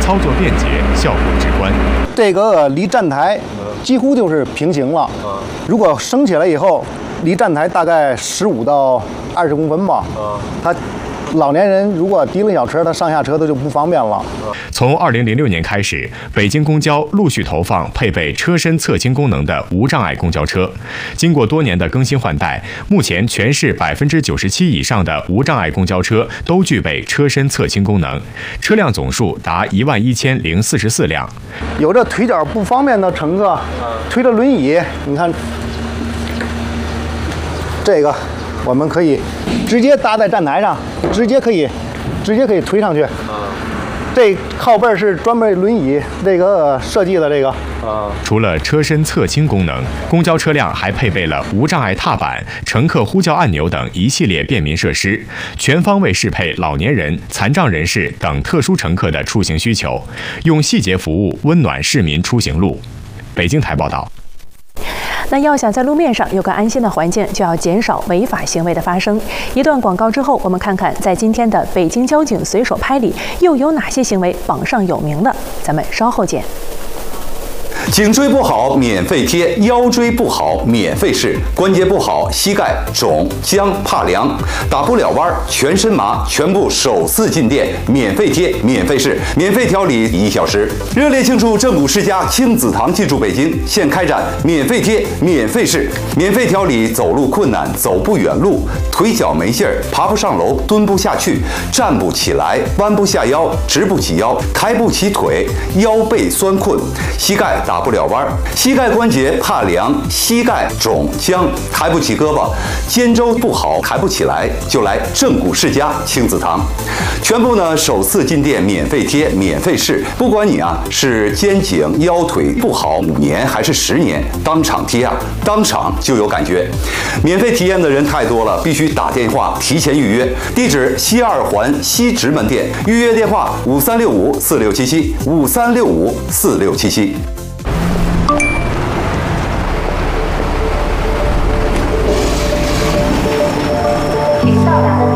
操作便捷，效果直观。 这个离站台几乎就是平行了。如果升起来以后，离站台大概15到20公分吧。它老年人如果提了小车，他上下车他就不方便了。 从2006年开始，北京公交陆续投放配备车身侧倾功能的无障碍公交车。经过多年的更新换代，目前全市97%以上的无障碍公交车都具备车身侧倾功能，车辆总数达11044辆。 有这腿脚不方便的乘客，推着轮椅，你看这个。我们可以直接搭在站台上，直接可以推上去。这靠背是专门轮椅这个设计的这个。 除了车身侧倾功能，公交车辆还配备了无障碍踏板、乘客呼叫按钮等一系列便民设施，全方位适配老年人、残障人士等特殊乘客的出行需求，用细节服务温暖市民出行路。北京台报道。 那要想在路面上有个安心的环境，就要减少违法行为的发生。一段广告之后，我们看看在今天的北京交警随手拍里又有哪些行为榜上有名的。咱们稍后见。 颈椎不好免费贴，腰椎不好免费试，关节不好膝盖肿僵怕凉，打不了弯全身麻，全部首次进店，免费贴免费试，免费调理1小时。热烈庆祝正骨世家亲子堂进驻北京，现开展免费贴免费试，免费调理走路困难、走不远路、腿脚没劲儿、爬不上楼、蹲不下去、站不起来、弯不下腰、直不起腰、抬不起腿、腰背酸困、膝盖打不了弯，膝盖关节怕凉，膝盖肿僵，抬不起胳膊，肩周不好，抬不起来，就来正骨世家亲子堂。全部呢首次进店免费贴免费试，不管你是肩颈腰腿不好5年还是10年，当场贴当场就有感觉。免费体验的人太多了，必须打电话提前预约。地址西2环西直门店，预约电话5365467753654677。 请到达的